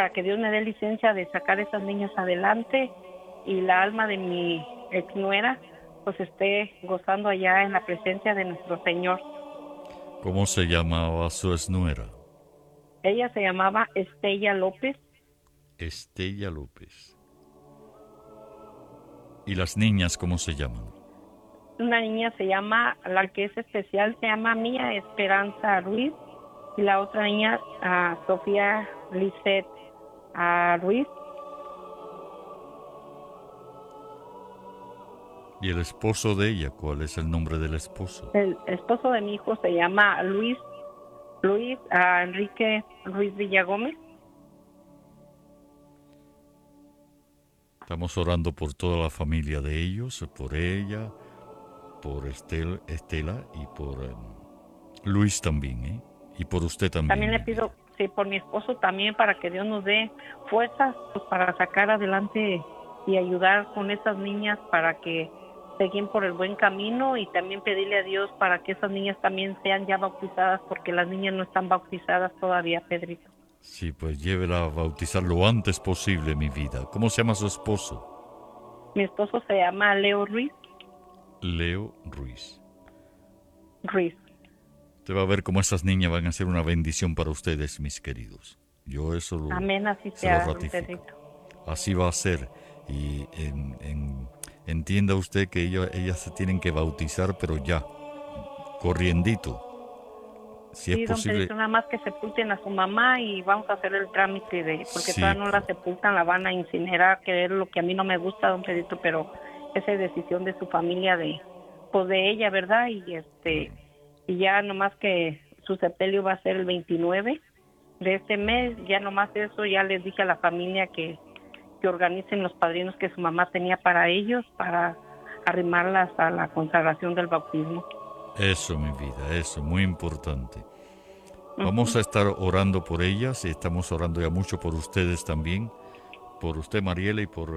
para que Dios me dé licencia de sacar a esas niñas adelante y la alma de mi ex nuera pues esté gozando allá en la presencia de nuestro Señor. ¿Cómo se llamaba su exnuera? Ella se llamaba Estella López. Estella López. ¿Y las niñas cómo se llaman? Una niña se llama, la que es especial, se llama Mía Esperanza Ruiz, y la otra niña, Sofía Lisset Ruiz. ¿Y el esposo de ella? ¿Cuál es el nombre del esposo? El esposo de mi hijo se llama Luis Enrique Ruiz Villagómez. Estamos orando por toda la familia de ellos, por ella, por Estela y por Luis también, ¿eh? Y por usted también. También le pido, sí, por mi esposo también, para que Dios nos dé fuerzas pues, para sacar adelante y ayudar con esas niñas para que siguen por el buen camino, y también pedirle a Dios para que esas niñas también sean ya bautizadas, porque las niñas no están bautizadas todavía, Pedrito. Sí, pues llévela a bautizar lo antes posible, mi vida. ¿Cómo se llama su esposo? Mi esposo se llama Leo Ruiz. Leo Ruiz. Ruiz. Usted va a ver cómo esas niñas van a ser una bendición para ustedes, mis queridos. Yo eso lo, amén, así se lo sea, ratifico. Pedrito. Así va a ser. Y entienda usted que ellas se tienen que bautizar, pero ya, corriendito. Si Sí, es don posible. Pedrito, nada más que sepulten a su mamá y vamos a hacer el trámite porque Sí, todavía no la sepultan, la van a incinerar, que es lo que a mí no me gusta, don Pedrito, pero esa es decisión de su familia, pues de ella, ¿verdad? Y ya nomás que su sepelio va a ser el 29 de este mes, ya nomás eso, ya les dije a la familia que organicen los padrinos que su mamá tenía para ellos, para arrimarlas a la consagración del bautismo. Eso, mi vida, eso, muy importante. Vamos a estar orando por ellas y estamos orando ya mucho por ustedes también, por usted, Mariela, y por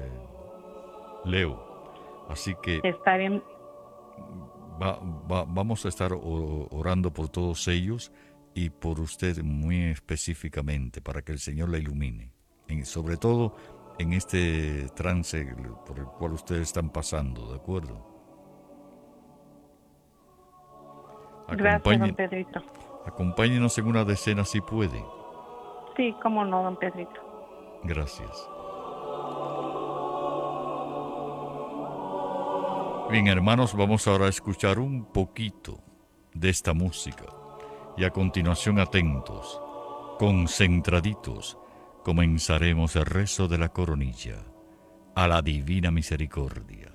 Leo. Así que está bien. Vamos a estar orando por todos ellos y por usted muy específicamente, para que el Señor la ilumine, sobre todo en este trance por el cual ustedes están pasando, ¿de acuerdo? Gracias, don Pedrito. Acompáñenos en una decena si puede. Sí, cómo no, don Pedrito. Gracias. Bien, hermanos, vamos ahora a escuchar un poquito de esta música y a continuación, atentos, concentraditos, comenzaremos el rezo de la coronilla a la Divina Misericordia.